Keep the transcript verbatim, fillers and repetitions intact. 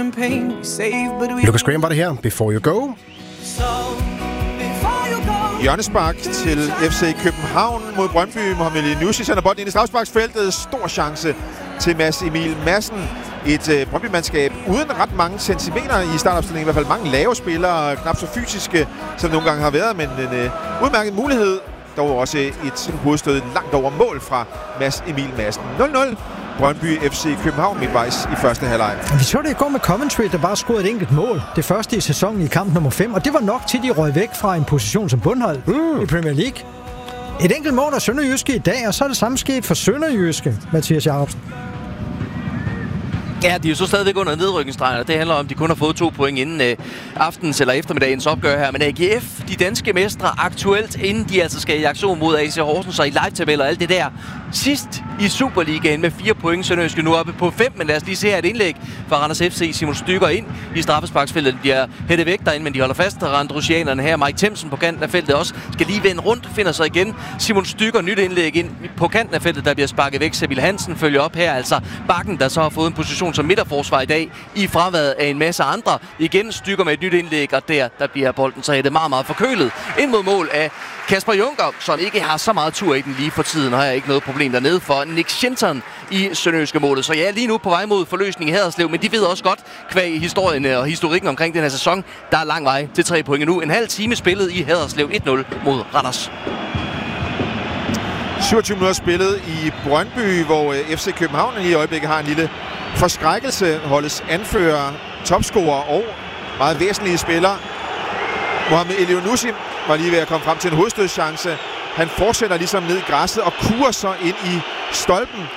Lucas Graham var det her. Before You Go. Hjørnespark til F C København mod Brøndby. Mohamed Elyounoussi sender bolden ind i strafsparksfeltet. Stor chance til Mads Emil Madsen. Et øh, Brøndby-mandskab uden ret mange centimeter i startopstillingen. I hvert fald mange lave spillere, knap så fysiske, som nogle gange har været. Men en øh, udmærket mulighed. Dog også et hovedstød langt over mål fra Mads Emil Madsen. nul nul. Brøndby F C København midtvejs i første halvleg. Vi så det i går med Coventry, der bare scorede et enkelt mål. Det første i sæsonen i kamp nummer fem, og det var nok til, de røg væk fra en position som bundhold mm. i Premier League. Et enkelt mål af Sønderjyske i dag, og så er det samme sket for Sønderjyske, Mathias Jacobsen. Ja, de er jo så stadigvæk under nedrykningsstregen, og det handler om, at de kun har fået to point inden øh, aftens eller eftermiddagens opgør her. Men A G F, de danske mestre, aktuelt, inden de altså skal i aktion mod A C Horsens og i live-tabel og alt det der. Sidst i Superligaen med fire point, Sønderjyske nu oppe på fem, men lad os lige se her et indlæg fra Randers F C. Simon Stygger ind i straffesparksfeltet. De bliver hættet væk derinde, men de holder fast. Randrusianerne her, Mike Themsen på kanten af feltet også, skal lige vende rundt, finder sig igen. Simon Stygger, nyt indlæg ind på kanten af feltet, der bliver sparket væk. Sevil Hansen følger op her, altså Bakken, der så har fået en position som midterforsvar i dag, i fraværet af en masse andre. Igen Stygger med et nyt indlæg, og der, der bliver bolden så hættet meget, meget forkølet. Ind mod mål af Kasper Junker, som ikke har så meget tur i den lige for tiden, og har ikke noget problem dernede for Nick Shinton i Sønderjyske målet. Så ja, lige nu på vej mod forløsning i Haderslev, men de ved også godt, kvæg historien og historikken omkring den her sæson, der er lang vej til tre point nu. En halv time spillet i Haderslev, et nul mod Randers. syvogtyve minutter spillet i Brøndby, hvor F C København i øjeblikket har en lille forskrækkelse. Holdets anfører, topscorer og meget væsentlige spillere. Mohamed Elyounoussi var lige ved at komme frem til en hovedstødschance. Han fortsætter ligesom ned i græsset og kurer så ind i stolpen